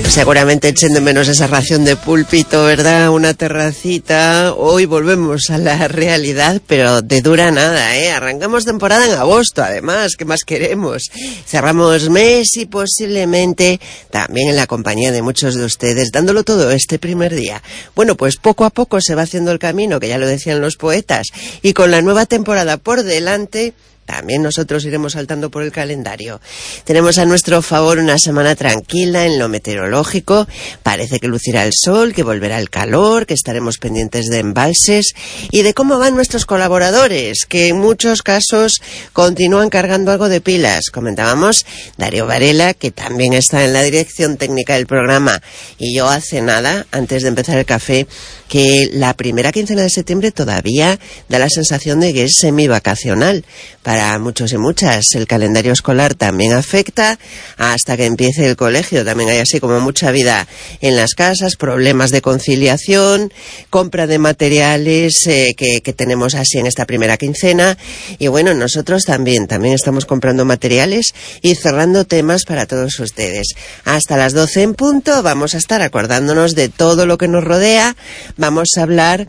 Seguramente echen de menos esa ración de púlpito, ¿verdad? Una terracita. Hoy volvemos a la realidad, pero de dura nada, ¿eh? Arrancamos temporada en agosto, además. ¿Qué más queremos? Cerramos mes y posiblemente también en la compañía de muchos de ustedes, dándolo todo este primer día. Bueno, pues poco a poco se va haciendo el camino, que ya lo decían los poetas, y con la nueva temporada por delante, también nosotros iremos saltando por el calendario. Tenemos a nuestro favor una semana tranquila en lo meteorológico. Parece que lucirá el sol, que volverá el calor, que estaremos pendientes de embalses y de cómo van nuestros colaboradores, que en muchos casos continúan cargando algo de pilas. Comentábamos Darío Varela, que también está en la dirección técnica del programa. Y yo hace nada, antes de empezar el café, que la primera quincena de septiembre todavía da la sensación de que es semivacacional para muchos y muchas. El calendario escolar también afecta hasta que empiece el colegio. También hay así como mucha vida en las casas, problemas de conciliación, compra de materiales que tenemos así en esta primera quincena. Y bueno, nosotros también estamos comprando materiales y cerrando temas para todos ustedes. Hasta las 12 en punto vamos a estar acordándonos de todo lo que nos rodea. Vamos a hablar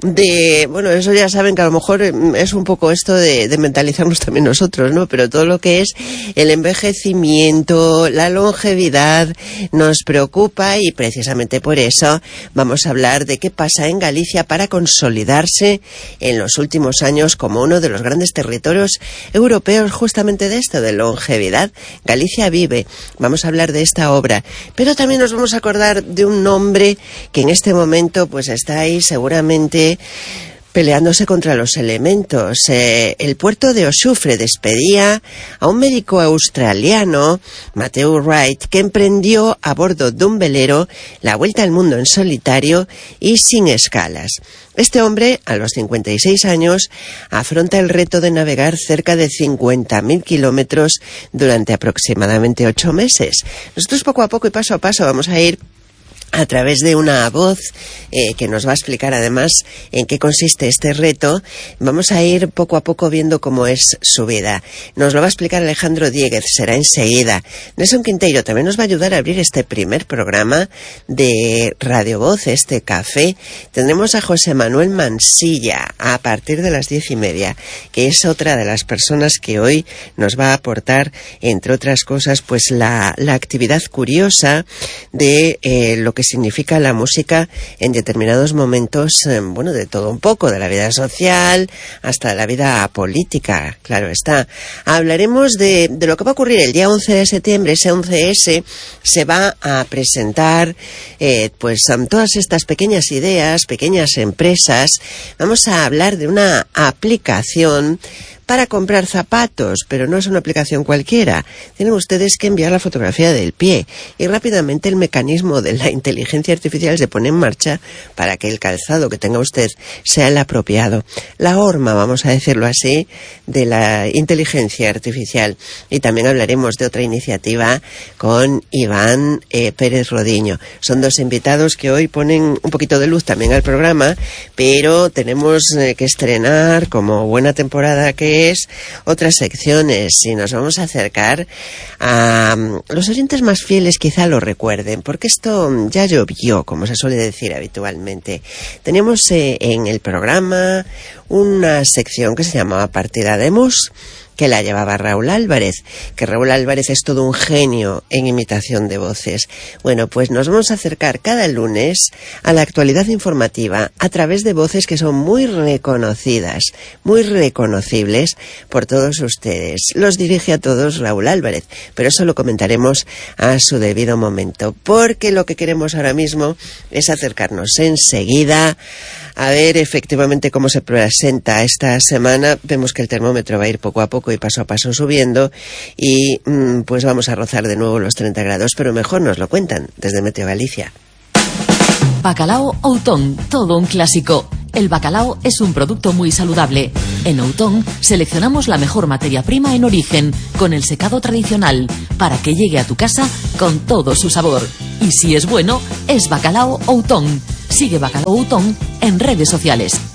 de, bueno, eso ya saben que a lo mejor es un poco esto de mentalizarnos también nosotros, ¿no? Pero todo lo que es el envejecimiento, la longevidad, nos preocupa y precisamente por eso vamos a hablar de qué pasa en Galicia para consolidarse en los últimos años como uno de los grandes territorios europeos justamente de esto, de longevidad. Galicia vive. Vamos a hablar de esta obra, pero también nos vamos a acordar de un nombre que en este momento pues está ahí seguramente peleándose contra los elementos. El puerto de Oxufre despedía a un médico australiano, Matthew Wright, que emprendió a bordo de un velero la vuelta al mundo en solitario y sin escalas. Este hombre, a los 56 años, afronta el reto de navegar cerca de 50.000 kilómetros durante aproximadamente 8 meses. Nosotros poco a poco y paso a paso vamos a ir a través de una voz que nos va a explicar además en qué consiste este reto. Vamos a ir poco a poco viendo cómo es su vida. Nos lo va a explicar Alejandro Dieguez, será enseguida. Nelson Quinteiro también nos va a ayudar a abrir este primer programa de Radio Voz, este café. Tendremos a José Manuel Mansilla a partir de las 10:30, que es otra de las personas que hoy nos va a aportar, entre otras cosas, pues la actividad curiosa de lo que significa la música en determinados momentos, bueno, de todo un poco, de la vida social hasta la vida política, claro está. Hablaremos de lo que va a ocurrir el día 11 de septiembre, ese 11S, se va a presentar pues todas estas pequeñas ideas, pequeñas empresas. Vamos a hablar de una aplicación para comprar zapatos, pero no es una aplicación cualquiera. Tienen ustedes que enviar la fotografía del pie y rápidamente el mecanismo de la inteligencia artificial se pone en marcha para que el calzado que tenga usted sea el apropiado. La horma, vamos a decirlo así, de la inteligencia artificial. Y también hablaremos de otra iniciativa con Iván Pérez Rodiño. Son dos invitados que hoy ponen un poquito de luz también al programa, pero tenemos que estrenar, como buena temporada que es, otras secciones y nos vamos a acercar a los oyentes más fieles, quizá lo recuerden, porque esto ya llovió, como se suele decir habitualmente. Teníamos en el programa una sección que se llamaba Partida Demos, que la llevaba Raúl Álvarez, que Raúl Álvarez es todo un genio en imitación de voces. Bueno, pues nos vamos a acercar cada lunes a la actualidad informativa a través de voces que son muy reconocidas, muy reconocibles por todos ustedes. Los dirige a todos Raúl Álvarez, pero eso lo comentaremos a su debido momento, porque lo que queremos ahora mismo es acercarnos enseguida a ver efectivamente cómo se presenta esta semana. Vemos que el termómetro va a ir poco a poco y paso a paso subiendo y pues vamos a rozar de nuevo los 30 grados, pero mejor nos lo cuentan desde Meteo Galicia. Bacalao Outón, todo un clásico. El bacalao es un producto muy saludable. En Outón seleccionamos la mejor materia prima en origen, con el secado tradicional, para que llegue a tu casa con todo su sabor. Y si es bueno, es Bacalao Outón. Sigue Bacalao Outón en redes sociales.